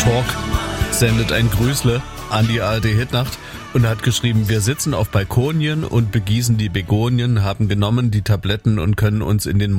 Talk sendet ein Grüßle an die ARD Hitnacht und hat geschrieben: Wir sitzen auf Balkonien und begießen die Begonien, haben genommen die Tabletten und können uns in den